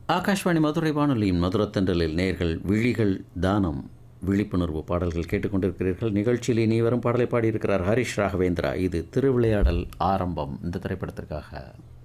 ஆகாஷ்வாணி மதுரை வானொலியின் மதுரத்தண்டலில் நேர்கள் விழிகள் தானம் விழிப்புணர்வு பாடல்கள் கேட்டுக்கொண்டிருக்கிறீர்கள். நிகழ்ச்சியில் இனி வரும் பாடலை பாடியிருக்கிறார் ஹரிஷ் ராகவேந்திரா. இது திருவிளையாடல் ஆரம்பம் இந்த திரைப்படத்திற்காக.